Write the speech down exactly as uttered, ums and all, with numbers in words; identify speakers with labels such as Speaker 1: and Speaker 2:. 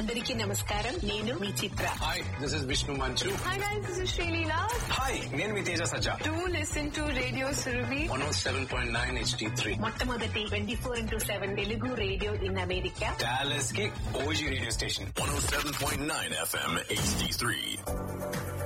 Speaker 1: అందరికీ నమస్కారం. నేను మీ చిత్ర.
Speaker 2: హాయ్, దిస్ ఇస్ విష్ణు మంచు.
Speaker 3: Hi guys, this is Shalila.
Speaker 2: Hi, నేను మీ తేజ సజ్జా.
Speaker 3: Do listen to Radio Surabhi.
Speaker 2: One oh seven point nine H D three
Speaker 1: మొట్టమొదటి twenty four into seven Telugu radio in America.
Speaker 2: Dallas కి OG radio station.
Speaker 4: one oh seven point nine F M H D three.